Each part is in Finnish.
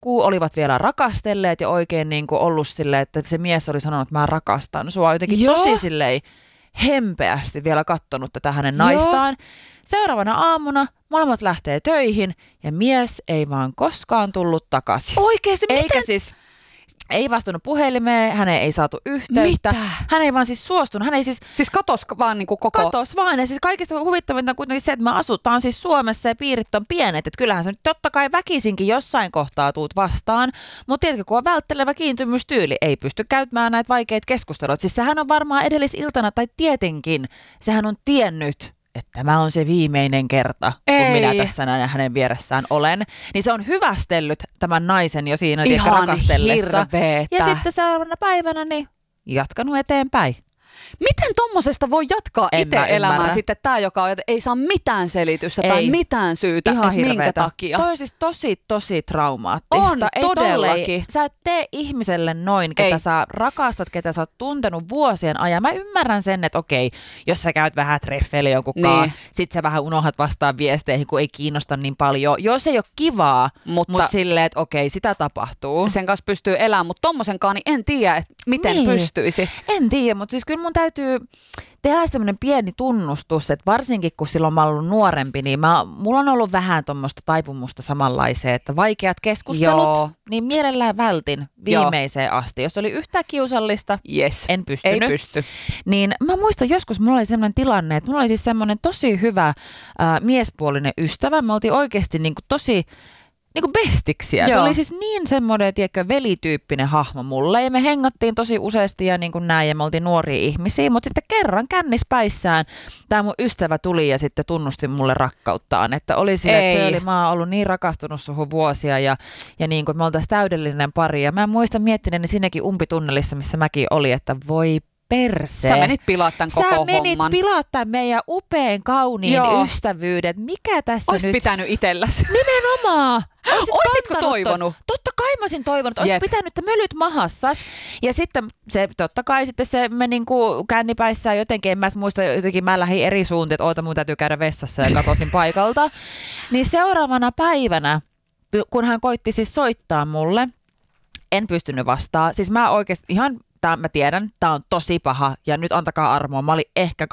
nukkuu, olivat vielä rakastelleet ja oikein niin kuin ollut silleen, että se mies oli sanonut, että mä rakastan sua. Jotenkin tosi silleen hempeästi vielä kattonut tätä hänen naistaan. Seuraavana aamuna molemmat lähtee töihin ja mies ei vaan koskaan tullut takaisin. Oikeesti? Eikä siis... Ei vastannut puhelimeen, hänen ei saatu yhteyttä. Mitä? Hän ei vaan siis suostunut. Hän ei siis katos vaan niinku koko... Katos vaan. Ja siis kaikista huvittavinta on kuitenkin se, että me asutaan siis Suomessa ja piirit on pienet. Että kyllähän se nyt totta kai väkisinkin jossain kohtaa tuut vastaan. Mutta tiedätkö, kun on välttelevä kiintymystyyli, ei pysty käymään näitä vaikeita keskusteluja. Siis sehän on varmaan edellisiltana, tai tietenkin, sehän on tiennyt, että tämä on se viimeinen kerta, kun minä tässä näin hänen vieressään olen. Niin se on hyvästellyt tämän naisen jo siinä rakastellessa. Hirveetä. Ja sitten seuraavana päivänä niin jatkanut eteenpäin. Miten tommosesta voi jatkaa itse elämään sitten tämä, joka ei saa mitään selitystä tai mitään syytä, että minkä takia? Toi on siis tosi traumaattista. On, ei todellakin. Sä et tee ihmiselle noin, ketä sä rakastat, ketä sä oot tuntenut vuosien ajan. Mä ymmärrän sen, että okei, jos sä käyt vähän treffeille jonkunkaan, sit sä vähän unohdat vastaan viesteihin, kun ei kiinnosta niin paljon. Jos ei ole kivaa, mutta silleen, että okei, sitä tapahtuu. Sen kanssa pystyy elämään, mutta tommosenkaan niin en tiedä, että miten pystyisi. En tiedä, mutta siis kyllä mun täytyy tehdä semmoinen pieni tunnustus, että varsinkin kun silloin mä oon ollut nuorempi, niin mulla on ollut vähän tuommoista taipumusta samanlaiseen, että vaikeat keskustelut, niin mielellään vältin viimeiseen asti. Jos oli yhtään kiusallista, en pystynyt. Ei pysty. Niin mä muistan joskus, mulla oli semmoinen tilanne, että mulla oli siis semmoinen tosi hyvä miespuolinen ystävä. Me oltiin oikeasti niin kuin tosi... Niin kuin bestiksiä. Se oli siis niin semmoinen, tiedätkö, velityyppinen hahmo mulle. Ja me hengattiin tosi useasti ja niin kuin näin, ja me oltiin nuoria ihmisiä. Mutta sitten kerran kännispäissään tämä mun ystävä tuli ja sitten tunnusti mulle rakkauttaan. Että oli sille, että mä oon ollut niin rakastunut suhun vuosia ja niin kuin me oltaisiin täydellinen pari. Ja mä muistan miettineeni sinnekin umpitunnelissa, missä mäkin oli, että voi perse. Sä menit pilaa tämän koko homman. Sä menit pilaa tämän meidän upean, kauniin ystävyyden. Mikä tässä Ois nyt? pitänyt itelläsi. Nimenomaan. Oisitko toivonut? Totta kai mä olisin toivonut. Oisit pitänyt, että mölyt mahassas. Ja sitten se, totta kai sitten se me niinku kännipäissään jotenkin, en mä muista, jotenkin mä lähdin eri suuntiin, että oota mun täytyy käydä vessassa ja katosin paikalta. Niin seuraavana päivänä, kun hän koitti siis soittaa mulle, en pystynyt vastaan. Siis mä oikeasti ihan... Mä tiedän, tää on tosi paha ja nyt antakaa armoa. Mä olin ehkä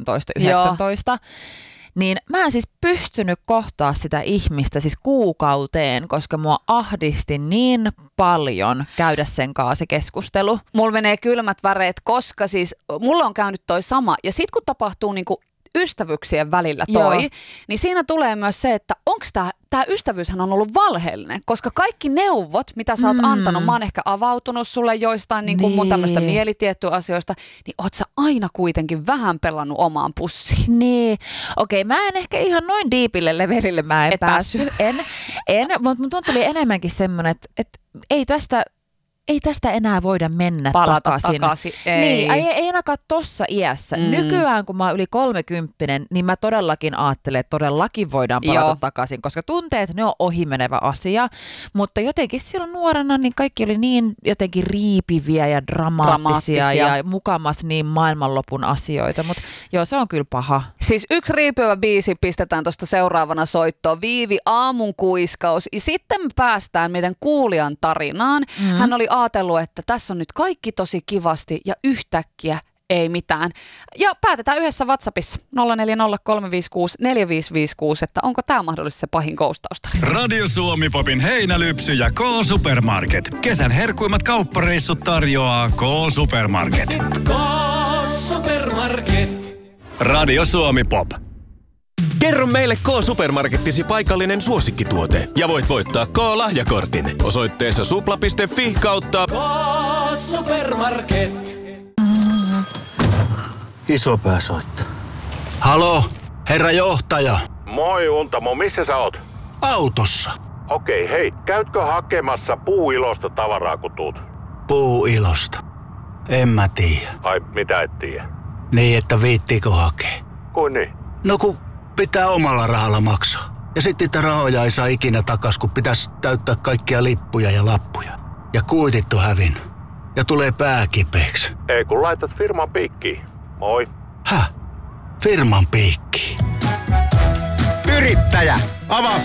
18-19. Niin mä en siis pystynyt kohtaa sitä ihmistä siis kuukauteen, koska mua ahdisti niin paljon käydä sen kanssa se keskustelu. Mulla menee kylmät väreet, koska siis mulla on käynyt toi sama. Ja sit kun tapahtuu niinku ystävyyksien välillä niin siinä tulee myös se, että onko tämä ystävyyshän on ollut valheellinen, koska kaikki neuvot, mitä sä oot antanut, mä oon ehkä avautunut sulle joistain niin kuin mun tämmöistä mielitiettyä-asioista, niin oot sä aina kuitenkin vähän pelannut omaan pussiin. Niin, okei, mä en ehkä ihan noin diipille levelille mä en päässyt. Mutta mun tuli enemmänkin semmoinen, että ei tästä enää voida mennä takaisin. Niin, ei ainakaan tossa iässä. Nykyään, kun mä oon yli 30, niin mä todellakin ajattelen, että todellakin voidaan palata takaisin, koska tunteet, ne on ohimenevä asia. Mutta jotenkin silloin nuorena, niin kaikki oli niin jotenkin riipiviä ja dramaattisia. Ja mukamas niin maailmanlopun asioita. Mutta joo, se on kyllä paha. Siis yksi riipivä biisi pistetään tuosta seuraavana soittoon. Viivi, aamun kuiskaus. Ja sitten päästään meidän kuulijan tarinaan. Hän oli ajatellut, että tässä on nyt kaikki tosi kivasti ja yhtäkkiä ei mitään. Ja päätetään yhdessä WhatsAppissa 0403564556, että onko tämä mahdollisesti se pahin koustaustarina. Radio Suomi Popin heinälypsy ja K-Supermarket. Kesän herkuimmat kauppareissut tarjoaa K-Supermarket. K-Supermarket. Radio Suomi Pop. Kerro meille K-Supermarkettisi paikallinen suosikkituote ja voit voittaa K-lahjakortin osoitteessa supla.fi kautta K-Supermarket. Isopää soittaa. Halo, herra johtaja. Moi Untamo, missä sä oot? Autossa. Okei, hei, käytkö hakemassa Puuilosta tavaraa kun tuut? Puuilosta? En mä tiedä. Ai, mitä et tiedä? Niin, että viittiikö hakea? Kuin niin? No kun pitää omalla rahalla maksaa. Ja sitten niitä rahoja ei saa ikinä takas, kun pitäisi täyttää kaikkia lippuja ja lappuja. Ja kuitit on hävinnyt. Ja tulee pää kipeäksi. Ei kun laitat firman piikkiin. Moi. Häh? Firman piikkiin? Yrittäjä, avaa